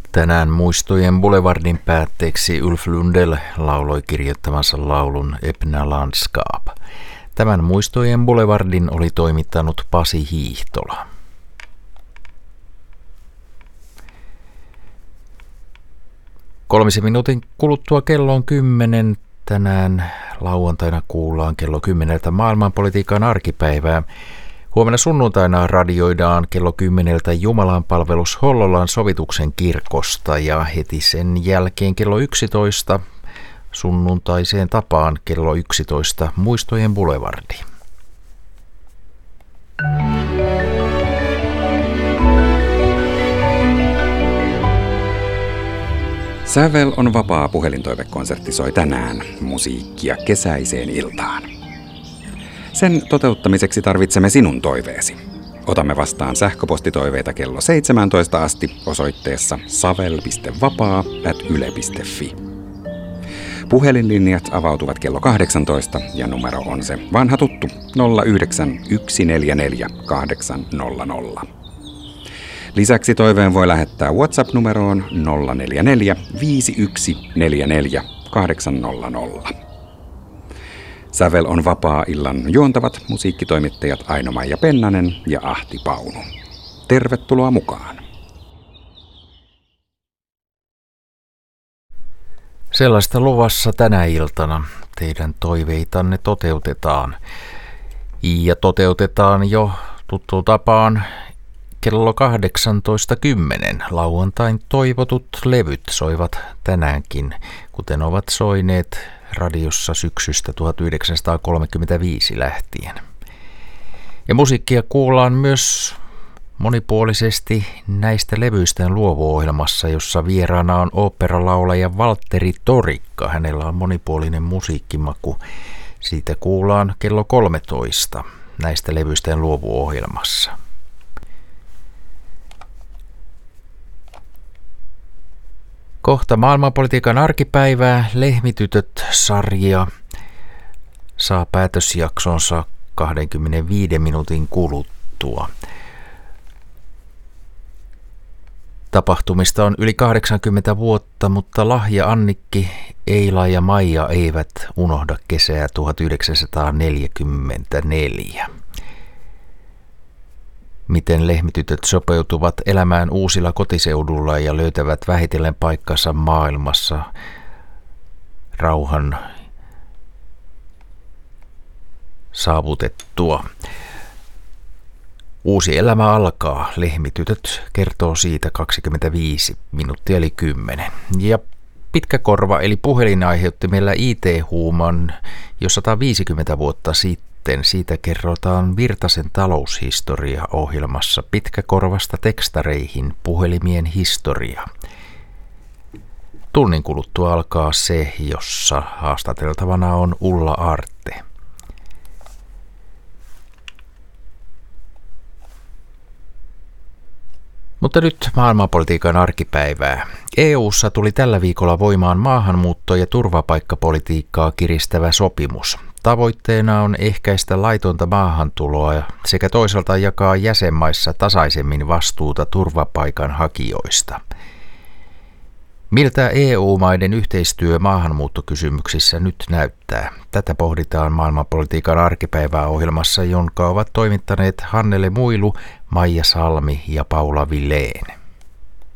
Tänään Muistojen Boulevardin päätteeksi Ulf Lundell lauloi kirjoittamansa laulun Öppna landskap. Tämän Muistojen Boulevardin oli toimittanut Pasi Hiihtola. Kolmisen minuutin kuluttua kello on 10. Tänään lauantaina kuullaan kello 10 maailmanpolitiikan arkipäivää. Huomenna sunnuntaina radioidaan kello 10 Jumalanpalvelus Hollolan Sovituksen kirkosta ja heti sen jälkeen kello 11 sunnuntaiseen tapaan kello 11 Muistojen Boulevardi. Sävel on vapaa puhelintoivekonsertti soi tänään musiikkia kesäiseen iltaan. Sen toteuttamiseksi tarvitsemme sinun toiveesi. Otamme vastaan sähköpostitoiveita kello 17 asti osoitteessa savel.vapaa@yle.fi. Puhelinlinjat avautuvat kello 18 ja numero on se vanha tuttu 09144 800. Lisäksi toiveen voi lähettää WhatsApp-numeroon 044 5144 800. Sävel on vapaa illan juontavat musiikkitoimittajat Aino-Maija Pennanen ja Ahti Paunu. Tervetuloa mukaan. Sellaista luvassa tänä iltana teidän toiveitanne toteutetaan. Ja toteutetaan jo tuttuun tapaan kello 18.10. Lauantain toivotut levyt soivat tänäänkin, kuten ovat soineet radiossa syksystä 1935 lähtien. Ja musiikkia kuullaan myös monipuolisesti näistä levyistä luovuohjelmassa, jossa vieraana on oopperalaulaja Valtteri Torikka. Hänellä on monipuolinen musiikkimaku. Siitä kuullaan kello 13 näistä levyistä luovuohjelmassa. Kohta maailmanpolitiikan arkipäivää, Lehmitytöt-sarja saa päätösjaksonsa 25 minuutin kuluttua. Tapahtumista on yli 80 vuotta, mutta Lahja, Annikki, Eila ja Maija eivät unohda kesää 1944. Miten lehmitytöt sopeutuvat elämään uusilla kotiseudulla ja löytävät vähitellen paikkansa maailmassa rauhan saavutettua. Uusi elämä alkaa. Lehmitytöt kertoo siitä 25 minuuttia eli 10. Ja Pitkäkorva eli puhelin aiheutti meillä IT-huuman jo 150 vuotta sitten. Siitä kerrotaan Virtasen taloushistoria-ohjelmassa Pitkäkorvasta tekstareihin puhelimien historia. Tunnin kuluttua alkaa se, jossa haastateltavana on Ulla Arte. Mutta nyt maailmanpolitiikan arkipäivää. EU:ssa tuli tällä viikolla voimaan maahanmuutto- ja turvapaikkapolitiikkaa kiristävä sopimus. Tavoitteena on ehkäistä laitonta maahantuloa sekä toisaalta jakaa jäsenmaissa tasaisemmin vastuuta turvapaikanhakijoista. Miltä EU-maiden yhteistyö maahanmuuttokysymyksissä nyt näyttää? Tätä pohditaan maailmanpolitiikan arkipäivää ohjelmassa, jonka ovat toimittaneet Hannele Muilu, Maija Salmi ja Paula Vilén.